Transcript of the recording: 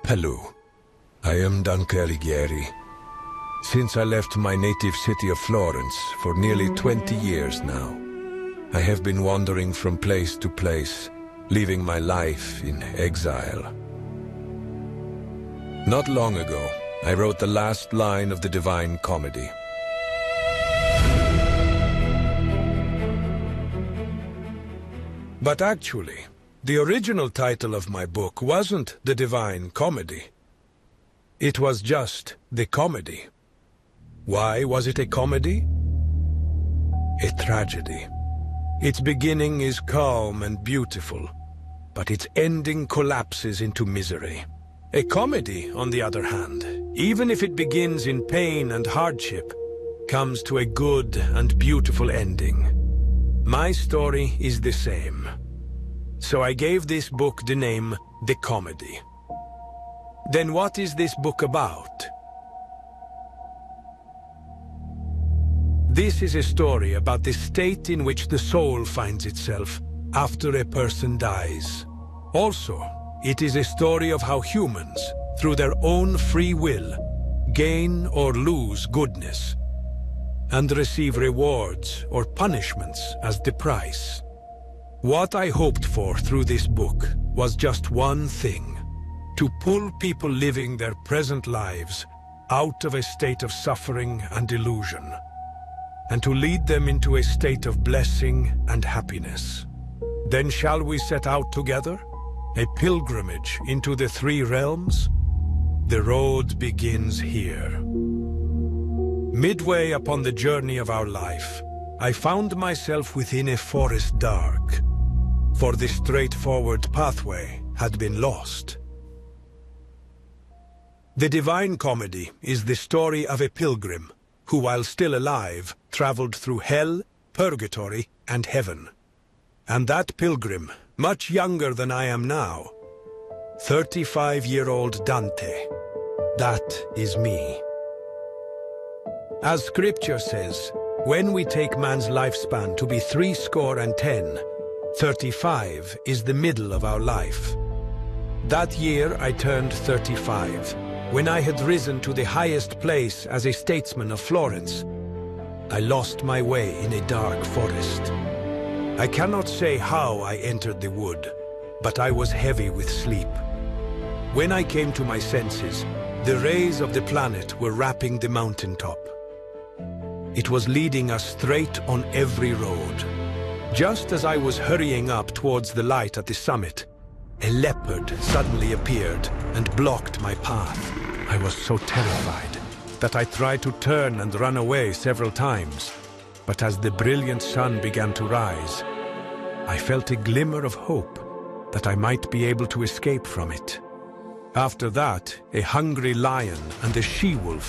Hello, I am Dante Alighieri. Since I left my native city of Florence for nearly 20 years now, I have been wandering from place to place, living my life in exile. Not long ago, I wrote the last line of the Divine Comedy. But actually, the original title of my book wasn't The Divine Comedy. It was just The Comedy. Why was it a comedy? A tragedy. Its beginning is calm and beautiful, but its ending collapses into misery. A comedy, on the other hand, even if it begins in pain and hardship, comes to a good and beautiful ending. My story is the same. So I gave this book the name The Comedy. Then what is this book about? This is a story about the state in which the soul finds itself after a person dies. Also, it is a story of how humans, through their own free will, gain or lose goodness, and receive rewards or punishments as the price. What I hoped for through this book was just one thing: to pull people living their present lives out of a state of suffering and illusion, and to lead them into a state of blessing and happiness. Then shall we set out together? A pilgrimage into the three realms? The road begins here. Midway upon the journey of our life, I found myself within a forest dark, for the straightforward pathway had been lost. The Divine Comedy is the story of a pilgrim who, while still alive, traveled through hell, purgatory, and heaven. And that pilgrim, much younger than I am now, 35-year-old Dante, that is me. As scripture says, when we take man's lifespan to be 70, 35 is the middle of our life. That year I turned 35. When I had risen to the highest place as a statesman of Florence, I lost my way in a dark forest. I cannot say how I entered the wood, but I was heavy with sleep. When I came to my senses, the rays of the planet were wrapping the mountaintop. It was leading us straight on every road. Just as I was hurrying up towards the light at the summit, a leopard suddenly appeared and blocked my path. I was so terrified that I tried to turn and run away several times. But as the brilliant sun began to rise, I felt a glimmer of hope that I might be able to escape from it. After that, a hungry lion and a she-wolf